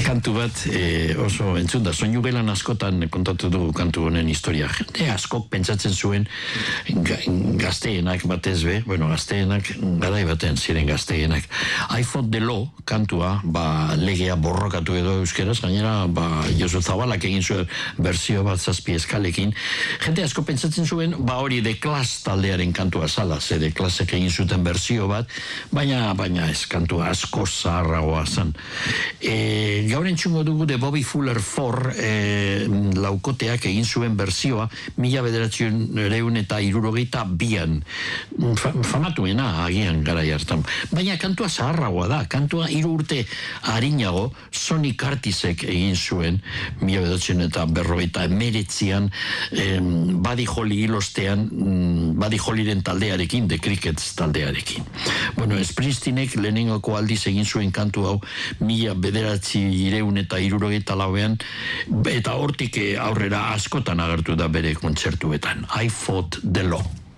kantu bat oso entzun da, soinu gelan askotan kontatu dugu kantu honen historia. Jende askok pentsatzen zuen gazteenak batez be, gazteenak garai baten ziren gazteenak. I fought the law kantua, legea borrokatu edo euskeraz, gainera Josu Zabalak egin zuen berzio bat 7 eskalekin. Jende asko pentsatzen zuen, hori The Clash taldearen kantua zala, ze The Clashek egin zuten berzio bat, baina ez kantua asko zaharragoa zen. Gaur entzungo dugu de Bobby Fuller 4 laukoteak egin zuen berzioa 1962an famatuena agian garai hartan. Baina kantua zaharragoa da, kantua 3 urte arinago Sonny Curtisek egin zuen 1959an Buddy Holly hilostean Buddy Hollyren taldearekin, The Crickets taldearekin. Springsteenek lehenengoko aldiz egin zuen kantu hau 1964an eta hortik aurrera askotan agertu da bere kontzertuetan. I fought the law.